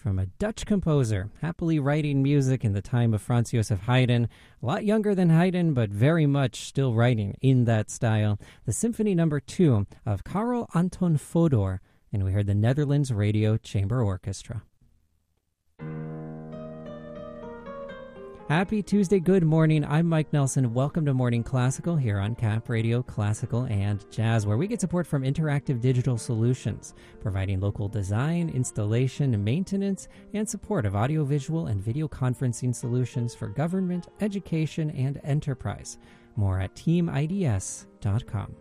from a Dutch composer, happily writing music in the time of Franz Joseph Haydn. A lot younger than Haydn, but very much still writing in that style. The Symphony No. 2 of Karel Anton Fodor, and we heard the Netherlands Radio Chamber Orchestra. Happy Tuesday, good morning. I'm Mike Nelson. Welcome to Morning Classical here on Cap Radio Classical and Jazz, where we get support from Interactive Digital Solutions, providing local design, installation, maintenance, and support of audiovisual and video conferencing solutions for government, education, and enterprise. More at teamids.com.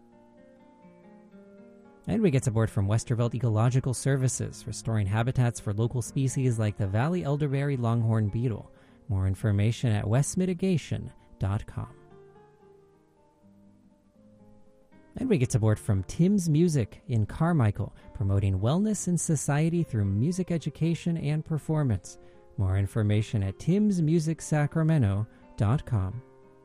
And we get support from Westerveld Ecological Services, restoring habitats for local species like the Valley elderberry longhorn beetle. More information at westmitigation.com. And we get support from Tim's Music in Carmichael, promoting wellness in society through music education and performance. More information at timsmusicsacramento.com.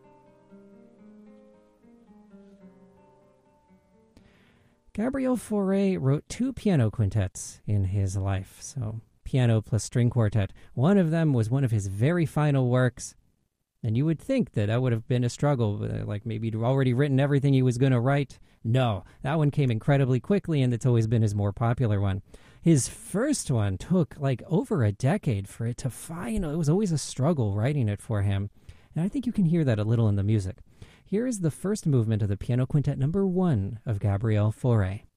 Gabriel Fauré wrote 2 piano quintets in his life, so piano plus string quartet. One of them was one of his very final works, and you would think that would have been a struggle, like maybe he'd already written everything he was going to write. No, that one came incredibly quickly, and it's always been his more popular one. His first one took like over a decade for it to final. It was always a struggle writing it for him, and I think you can hear that a little in the music. Here is the first movement of the Piano Quintet No. 1 of Gabriel Fauré.